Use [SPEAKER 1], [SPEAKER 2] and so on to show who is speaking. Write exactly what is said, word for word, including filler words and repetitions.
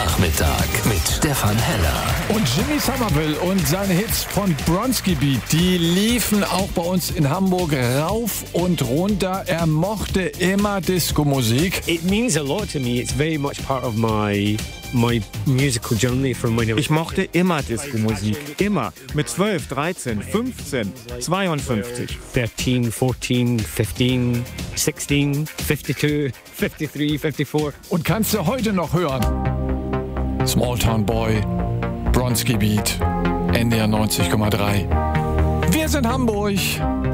[SPEAKER 1] Nachmittag mit Stefan Heller.
[SPEAKER 2] Und Jimmy Somerville und seine Hits von Bronski Beat, die liefen auch bei uns in Hamburg rauf und runter. Er mochte immer Disco-Musik.
[SPEAKER 3] It means a lot to me. It's very much part of my my musical journey from when I was...
[SPEAKER 4] Ich mochte immer Disco-Musik. Immer. Mit zwölf, dreizehn, fünfzehn, zweiundfünfzig.
[SPEAKER 3] thirteen, fourteen, fifteen, sixteen, fifty-two, fifty-three, fifty-four.
[SPEAKER 2] Und kannst du heute noch hören. Small Town Boy, Bronski Beat, N D R neunzig Komma drei. Wir sind Hamburg.